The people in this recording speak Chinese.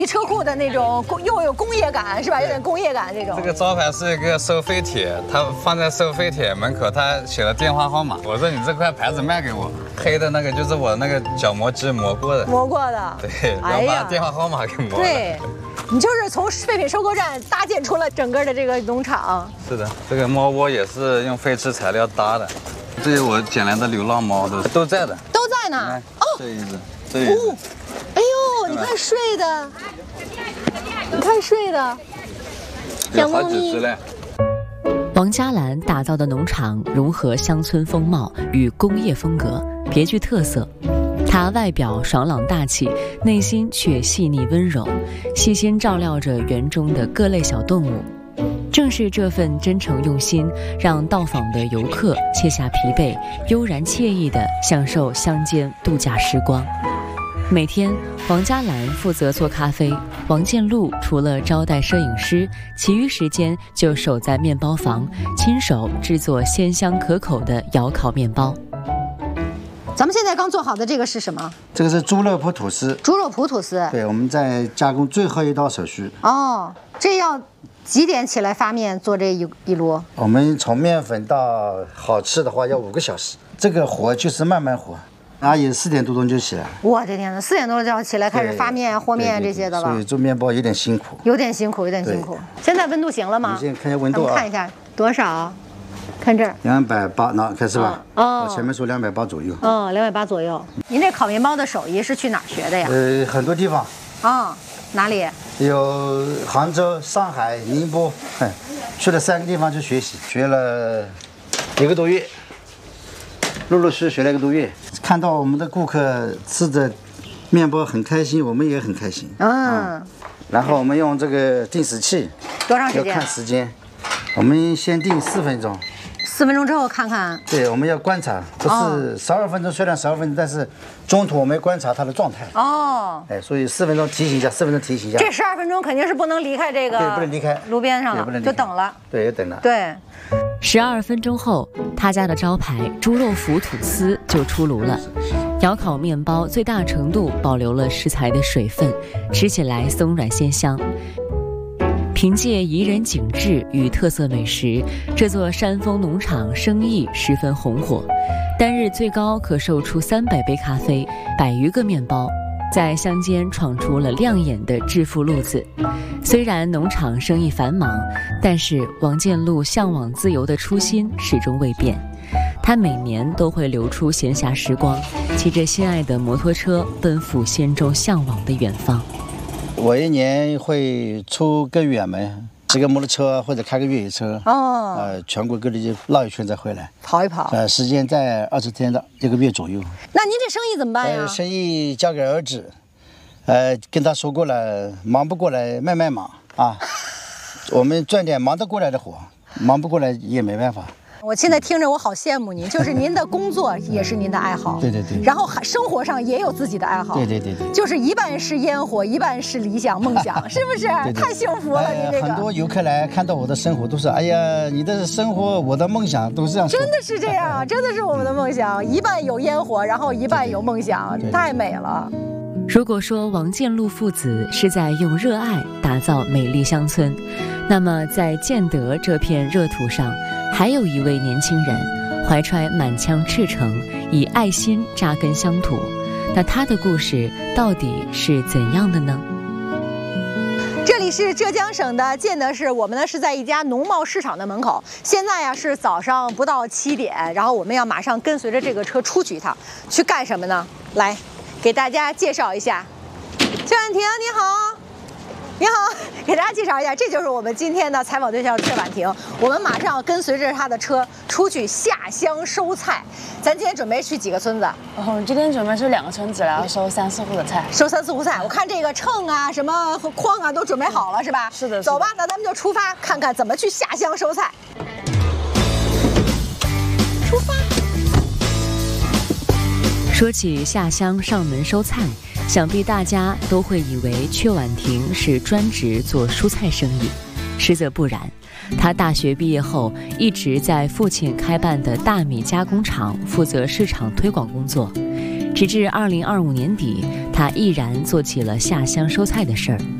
车库的那种又有工业感是吧？有点工业感这种。 这个招牌是一个收费帖，它放在收费帖门口，它写了电话号码。我说你这块牌子卖给我，黑的那个就是我那个角磨机磨过的。 磨过的。 对，然后把电话号码给磨了。 对，你就是从废品收购站搭建出了整个的这个农场。 是的，这个猫窝也是用废弃材料搭的。这些我捡来的流浪猫都在的。 都在呢。 哦，这一只，这一只。 哎呦，你看睡的。你看睡的， 有好几只嘞。 王嘉兰打造的农场融合乡村风貌与工业风格，别具特色。她外表爽朗大气，内心却细腻温柔，细心照料着园中的各类小动物。正是这份真诚用心，让到访的游客卸下疲惫，悠然惬意地享受乡间度假时光。每天，王嘉兰负责做咖啡，王建禄除了招待摄影师，其余时间就守在面包房，亲手制作鲜香可口的窑烤面包。 咱们现在刚做好的这个是什么？ 这个是猪肉脯吐司。 猪肉脯吐司。 对，我们在加工最后一道手续。 哦，这要几点起来发面做这一摞？ 我们从面粉到好吃的话要5个小时，这个活就是慢慢活。阿姨4点多钟就起来。 我的天哪，4点多就要起来开始发面、和面这些的了。 所以做面包有点辛苦。 有点辛苦。现在温度行了吗？ 你先看一下温度啊。 看一下多少？看这儿。 280，那开始吧。 哦。 我前面说280左右。 哦，280左右。您这烤面包的手艺是去哪儿学的呀？ 很多地方。 哦，哪里？ 有杭州、上海、宁波，去了3个地方去学习，学了1个多月。陆陆续续学了1个多月，看到我们的顾客吃着面包很开心，我们也很开心。然后我们用这个定时器， 多长时间？ 要看时间，我们先定4分钟。 4分钟之后看看。 对，我们要观察，不是12分钟，虽然12分钟，但是中途我们要观察它的状态。 哦。 所以4分钟提醒一下，4分钟提醒一下。 这12分钟肯定是不能离开这个。 对，不能离开炉边上了，就等了。 对，也等了。 对。 12分钟后，他家的招牌猪肉脯吐司就出炉了。窑烤面包最大程度保留了食材的水分，吃起来松软鲜香。凭借宜人景致与特色美食，这座山峰农场生意十分红火，单日最高可售出300杯咖啡，100余个面包，在乡间闯出了亮眼的致富路子。虽然农场生意繁忙，但是王建禄向往自由的初心始终未变。他每年都会留出闲暇时光，骑着心爱的摩托车奔赴心中向往的远方。 我1年会出个远门，骑个摩托车或者开个越野车，全国各地绕一圈再回来， 跑一跑。 时间在20天到1个月左右。 那您这生意怎么办呀？ 生意交给儿子，跟他说过了，忙不过来慢慢忙啊。我们赚点忙得过来的活，忙不过来也没办法。 我现在听着我好羡慕您，就是您的工作也是您的爱好， 对， 然后生活上也有自己的爱好， 对， 就是一半是烟火，一半是理想梦想，是不是？ 对， 太幸福了，您这个。 很多游客来看到我的生活都是，哎呀，你的生活，我的梦想都是这样说。 真的是这样，真的是我们的梦想，一半有烟火，然后一半有梦想，太美了。 如果说王建禄父子是在用热爱打造美丽乡村，那么在建德这片热土上，还有一位年轻人怀揣满腔赤诚，以爱心扎根乡土。那他的故事到底是怎样的呢？ 这里是浙江省的建德市，我们呢是在一家农贸市场的门口。现在呀是早上不到7点，然后我们要马上跟随着这个车出去一趟，去干什么呢？来，给大家介绍一下，邱婉婷你好。你好，给大家介绍一下，这就是我们今天的采访对象邱婉婷。我们马上跟随着她的车出去下乡收菜。咱今天准备去几个村子？ 今天准备去2个村子，然后收3、4户的菜。 收3、4户菜，我看这个秤啊、什么筐啊都准备好了，是吧？ 是的。 走吧，那咱们就出发，看看怎么去下乡收菜。出发。 说起下乡上门收菜，想必大家都会以为邱婉婷是专职做蔬菜生意，实则不然。她大学毕业后，一直在父亲开办的大米加工厂负责市场推广工作，直至2025年底， 他毅然做起了下乡收菜的事儿。